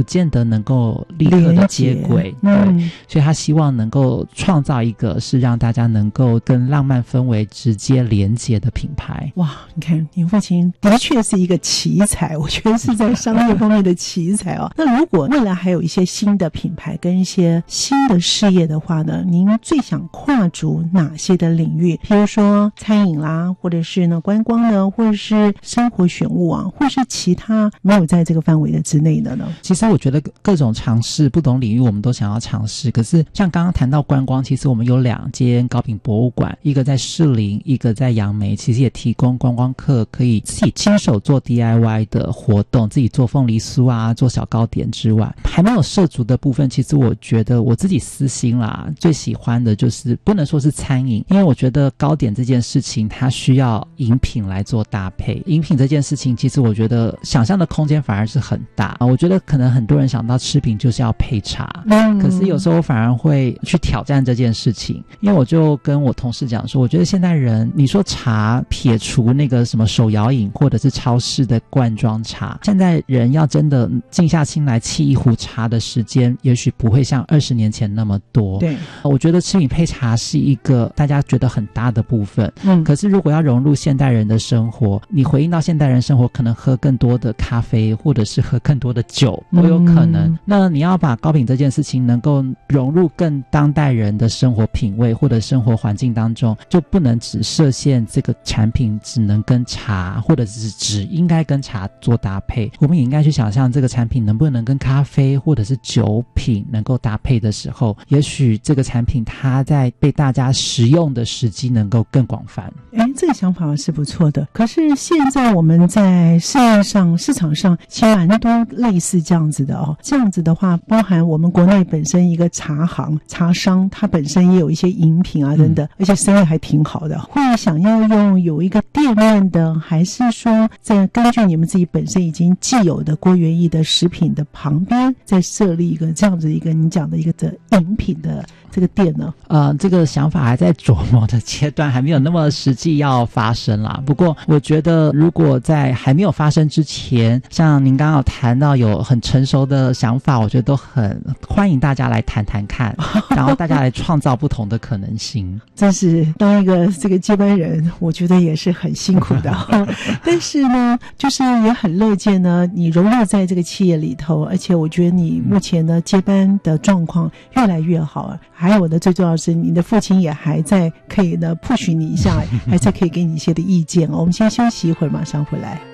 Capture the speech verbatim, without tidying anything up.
见得能够立刻的接轨，对、嗯，所以他希望能够创造一个是让大家能够跟浪漫氛围直接连接的品牌。 哇，你看您父亲的确是一个奇才，我觉得是在商业方面的奇才哦。那如果未来还有一些新的品牌跟一些新的事业的话呢，您最想跨足哪些的领域？比如说餐饮啦，或者是呢观光呢，或者是生活选物啊，或是其他没有在这个范围的之内的呢？ 其实我觉得各种尝试不同领域我们都想要尝试，可是像刚刚谈到观光，其实我们有两间糕饼博物馆，一个在士林，一个在杨梅，其实也提供观光客可以自己亲手做 D I Y 的活动，自己做凤梨酥啊，做小糕点之外，还没有涉足的部分，其实我觉得我自己私心啦，最喜欢的就是不能说是餐饮，因为我觉得糕点这件事情它需要饮品来做搭配，饮品这件事情其实我觉得想象的空间反而是很大，我觉得可能很多人想到吃饼就是要配茶、嗯、可是有时候反而会去挑战这件事情，因为我就跟我同事讲说，我觉得现代人你说茶撇除那个什么手摇饮或者是超市的罐装茶，现在人要真的静下心来沏一壶茶的时间也许不会像二十年前那么多。 对， 我觉得吃饼配茶是一个大家觉得很大的部分， 嗯， 可是如果要融入现代人的生活，你回应到现代人生活可能喝更多的咖啡或者是喝更多的酒都有可能、嗯、那你要把糕饼这件事情能够融入更当代人的生活品味或者生活环境当中，就不能只设限这个产品只能跟茶或者是只应该跟茶做搭配，我们也应该去想象这个产品能不能跟咖啡或者是酒品能够搭配的时候，也许这个产品它在被大家食用的时机能够更广泛。 诶，这个想法是不错的，可是现在我们在市面上市场上其实蛮多类似这样子的哦。这样子的话包含我们国内本身一个茶行茶商，它本身也有一些饮品啊等等、嗯、而且生意还挺好的，会想要用有一个店面的，还是说在根据你们自己本身已经既有的郭元益的食品的旁边再设立一个这样子一个你讲的一个的饮品的这个店呢？ 呃，这个想法还在琢磨的阶段，还没有那么实际要发生啦。不过我觉得如果在还没有发生之前，像您刚刚有谈到有很成熟的想法，我觉得都很欢迎大家来谈谈看然后大家来创造不同的可能性。 真是当一个这个接班人我觉得也是很辛苦的但是呢就是也很乐见呢你融入在这个企业里头，而且我觉得你目前呢接班的状况越来越好啊。还有呢最重要的是你的父亲也还在可以呢 push 你一下还在可以给你一些的意见、哦、我们先休息一会儿马上回来。